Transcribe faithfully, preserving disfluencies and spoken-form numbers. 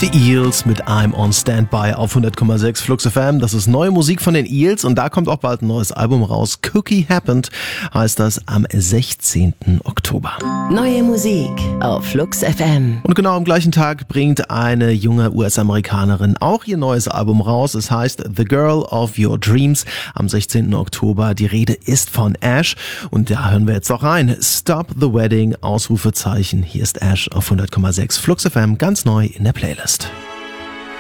Die Eels mit I'm on Standby auf hundert Komma sechs Flux F M. Das ist neue Musik von den Eels und da kommt auch bald ein neues Album raus. Cookie Happened heißt das am sechzehnten Oktober. Neue Musik auf Flux F M. Und genau am gleichen Tag bringt eine junge U S-Amerikanerin auch ihr neues Album raus. Es heißt The Girl of Your Dreams am sechzehnten Oktober. Die Rede ist von Ash und da hören wir jetzt auch rein. Stop the Wedding, Ausrufezeichen. Hier ist Ash auf hundert Komma sechs Flux F M, ganz neu in der Playlist.